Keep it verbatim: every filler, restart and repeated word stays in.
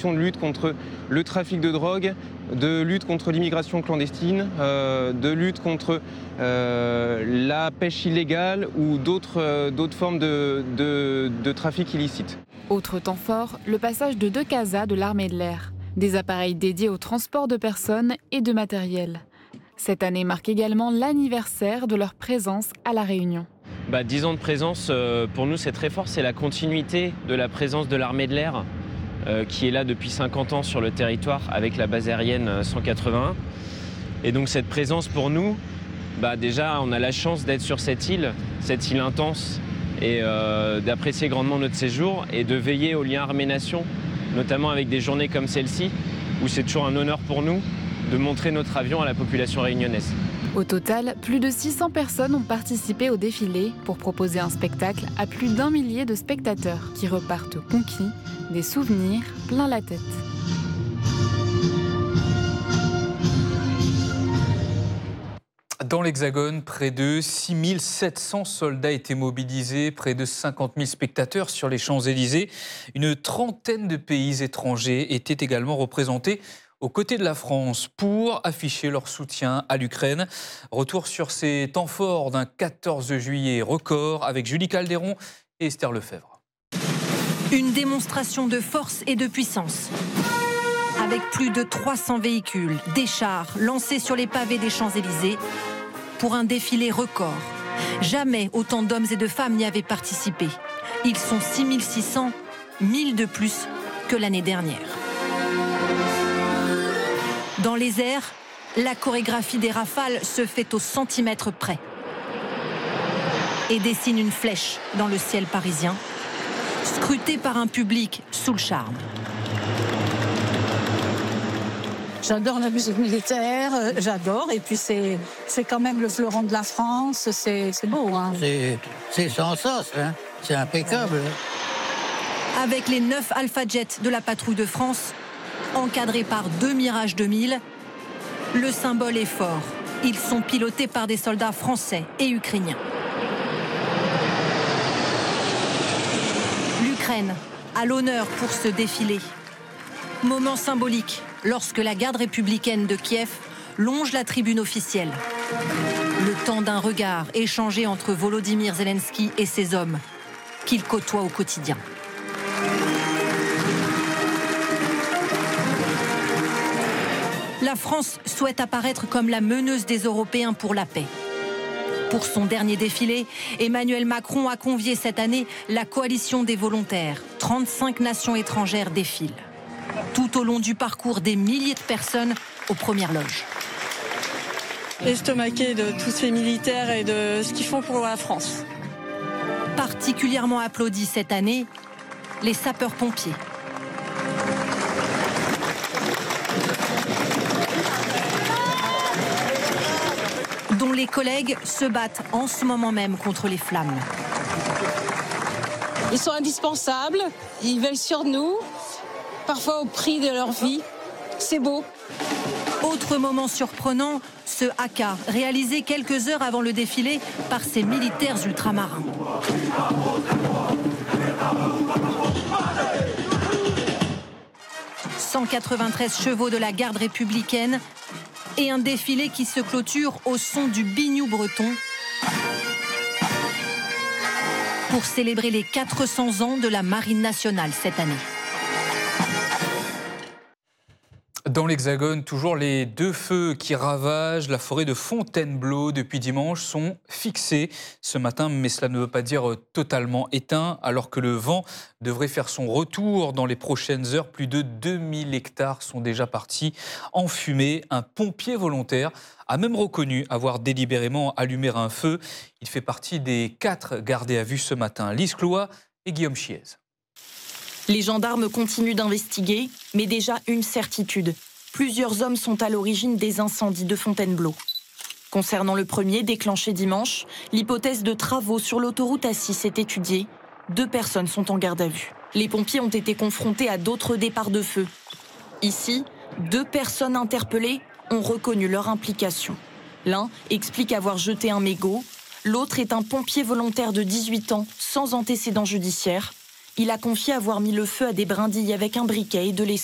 de lutte contre le trafic de drogue, de lutte contre l'immigration clandestine, euh, de lutte contre euh, la pêche illégale ou d'autres euh, d'autres formes de, de, de trafic illicite. Autre temps fort, le passage de deux CASA de l'armée de l'air, des appareils dédiés au transport de personnes et de matériel. Cette année marque également l'anniversaire de leur présence à La Réunion. Bah, dix ans de présence, euh, pour nous c'est très fort, c'est la continuité de la présence de l'armée de l'air euh, qui est là depuis cinquante ans sur le territoire avec la base aérienne cent quatre-vingt-un. Et donc cette présence pour nous, bah, déjà on a la chance d'être sur cette île, cette île intense, et euh, d'apprécier grandement notre séjour et de veiller au lien armée-nation, notamment avec des journées comme celle-ci, où c'est toujours un honneur pour nous de montrer notre avion à la population réunionnaise. Au total, plus de six cents personnes ont participé au défilé pour proposer un spectacle à plus d'un millier de spectateurs qui repartent conquis, des souvenirs plein la tête. Dans l'Hexagone, près de six mille sept cents soldats étaient mobilisés, près de cinquante mille spectateurs sur les Champs-Élysées. Une trentaine de pays étrangers étaient également représentés aux côtés de la France pour afficher leur soutien à l'Ukraine. Retour sur ces temps forts d'un quatorze juillet record avec Julie Calderon et Esther Lefebvre. Une démonstration de force et de puissance. Avec plus de trois cents véhicules, des chars lancés sur les pavés des Champs-Élysées pour un défilé record. Jamais autant d'hommes et de femmes n'y avaient participé. Ils sont six mille six cents, mille de plus que l'année dernière. Dans les airs, la chorégraphie des rafales se fait au centimètre près et dessine une flèche dans le ciel parisien, scrutée par un public sous le charme. J'adore la musique militaire, j'adore, et puis c'est, c'est quand même le fleuron de la France, c'est, c'est beau. Hein. C'est, c'est sans sens, hein. C'est impeccable. Avec les neuf Alpha Jets de la patrouille de France, encadrés par deux Mirage deux mille, le symbole est fort. Ils sont pilotés par des soldats français et ukrainiens. L'Ukraine a l'honneur pour ce défilé. Moment symbolique lorsque la garde républicaine de Kiev longe la tribune officielle. Le temps d'un regard échangé entre Volodymyr Zelensky et ses hommes, qu'il côtoie au quotidien. La France souhaite apparaître comme la meneuse des Européens pour la paix. Pour son dernier défilé, Emmanuel Macron a convié cette année la coalition des volontaires. trente-cinq nations étrangères défilent. Tout au long du parcours, des milliers de personnes aux premières loges. Estomaqué de tous ces militaires et de ce qu'ils font pour la France. Particulièrement applaudis cette année, les sapeurs-pompiers. Dont les collègues se battent en ce moment même contre les flammes. Ils sont indispensables, ils veillent sur nous, parfois au prix de leur vie. C'est beau. Autre moment surprenant, ce haka, réalisé quelques heures avant le défilé par ces militaires ultramarins. cent quatre-vingt-treize chevaux de la garde républicaine et un défilé qui se clôture au son du biniou breton pour célébrer les quatre cents ans de la Marine nationale cette année. Dans l'Hexagone, toujours les deux feux qui ravagent la forêt de Fontainebleau depuis dimanche sont fixés ce matin, mais cela ne veut pas dire totalement éteints, alors que le vent devrait faire son retour dans les prochaines heures. Plus de deux mille hectares sont déjà partis en fumée. Un pompier volontaire a même reconnu avoir délibérément allumé un feu. Il fait partie des quatre gardés à vue ce matin. Lise Cloa et Guillaume Chiez. Les gendarmes continuent d'investiguer, mais déjà une certitude. Plusieurs hommes sont à l'origine des incendies de Fontainebleau. Concernant le premier, déclenché dimanche, l'hypothèse de travaux sur l'autoroute A six est étudiée. Deux personnes sont en garde à vue. Les pompiers ont été confrontés à d'autres départs de feu. Ici, deux personnes interpellées ont reconnu leur implication. L'un explique avoir jeté un mégot. L'autre est un pompier volontaire de dix-huit ans, sans antécédent judiciaire. Il a confié avoir mis le feu à des brindilles avec un briquet et de l'essence.